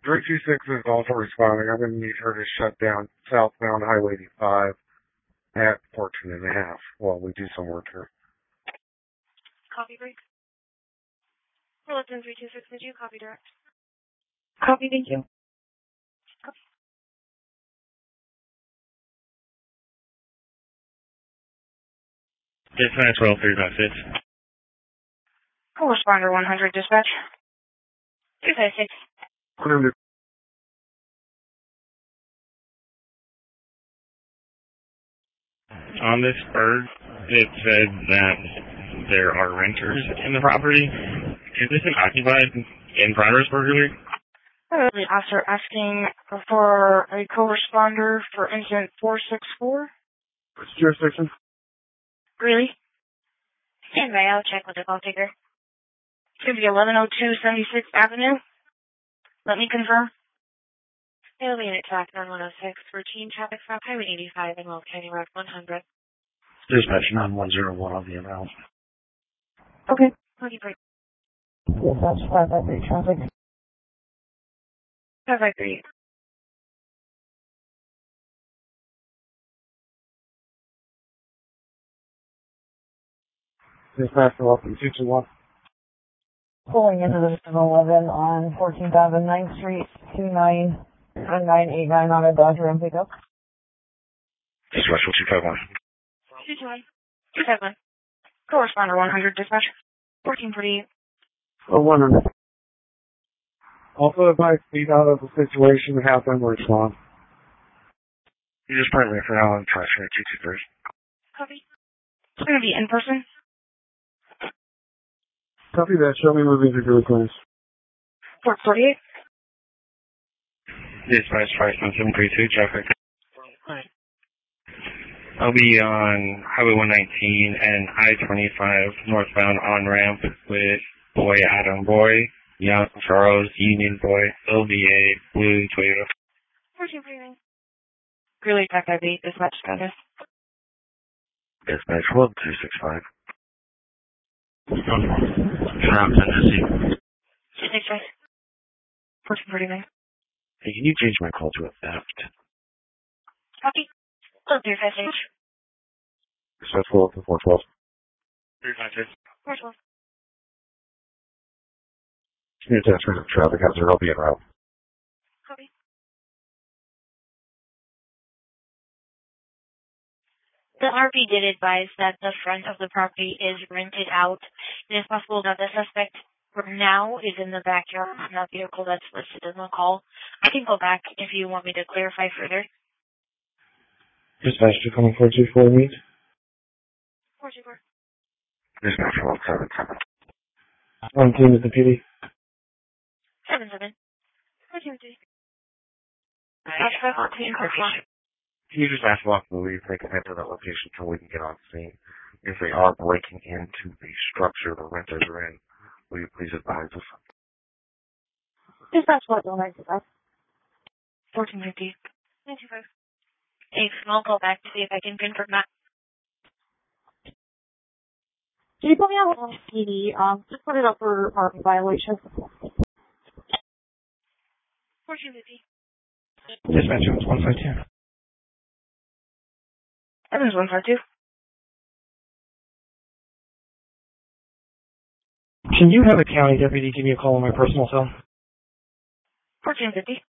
326 is also responding. I'm going to need her to shut down southbound Highway 85 at 14 and a half while we do some work here. Copy break. Bulletin 326, did you copy direct? Copy, thank you. Copy. Dispatch 12356. Co-responder 100, dispatch. 256. 100. On this bird, it said that there are renters in the property. Is this an occupied in progress burglary? The officer asking for a co-responder for incident 464. What's jurisdiction? Really? Stand by, I'll check with the call taker. It's going to be 1102 76th Avenue. Let me confirm. It'll be an attack on 106, routine traffic stop, Highway 85 and Wells County Road 100. Dispatch 9101 on the amount. Okay. Copy break. Dispatch 553 traffic. 553. Dispatch 221. Pulling into the 7-Eleven on 14th Avenue, 9th Street, 2989 on a Dodge Ram pickup. Dispatch 251. 221. 251. Co-responder 100, dispatch. 1448. 100. Also, if I speed out of the situation and have them respond. You just pray me for now and try to 223. Copy. It's going to be in person. Copy that. Show me moving to Greeley Claims. 448. Dispatch 51732 traffic. Alright. I'll be on Highway 119 and I-25 northbound on-ramp with Boy Adam Boy, Young Charles, Union Boy, LBA, Blue Toyota. 1449. Greeley 558, dispatch status. Dispatch 1265. Trap Tennessee. 265. 1449. Hey, can you change my call to a theft? Copy. 356. Dispatch 412. 356. 412. Can you attach me to traffic hazard? I'll be en route. Copy. The RP did advise that the front of the property is rented out. It is possible that the suspect for now is in the backyard of the vehicle that's listed in the call. I can go back if you want me to clarify further. Dispatch 224 meet. 424. Dispatch 177. One team is the PD. 77. 423. That's 514. Can you just ask Lock Louie if they can head to that location so we can get on scene? If they are breaking into the structure the renters are in, will you please advise us? Dispatch what? Don't write dispatch. 1450. 925. Thanks, and I'll call back to see if I can confirm that. Can you put me on PD? Just put it up for parking violation. 1450. Dispatch 152. Evans 152. Can you have a county deputy give me a call on my personal cell? 1450.